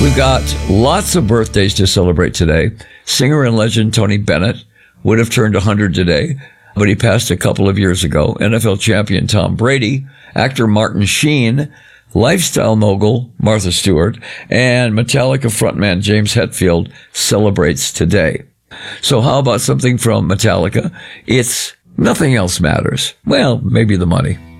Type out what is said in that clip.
We've got lots of birthdays to celebrate today. Singer and legend Tony Bennett would have turned 100 today, but he passed a couple of years ago. NFL champion Tom Brady, actor Martin Sheen, lifestyle mogul Martha Stewart, and Metallica frontman James Hetfield celebrates today. So how about something from Metallica? It's Nothing Else Matters. Well, maybe the money.